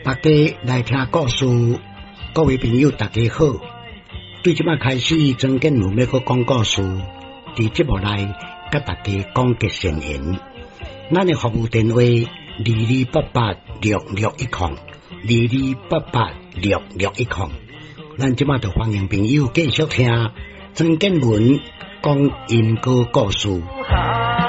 大家来听故事，各位朋友大家好。对即摆开始，曾建文要去讲故事，伫节目内甲大家讲吉善言。咱的服务电话2288661022886610。咱即摆就欢迎朋友继续听曾建文讲因果故事。